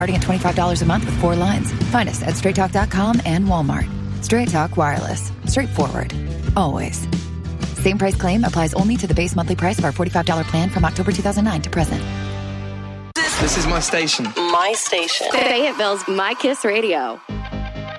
Starting at $25 a month with 4 lines. Find us at straighttalk.com and Walmart. Straight Talk Wireless. Straightforward. Always. Same price claim applies only to the base monthly price of our $45 plan from October 2009 to present. This is my station. My station. Fayetteville's My Kiss Radio.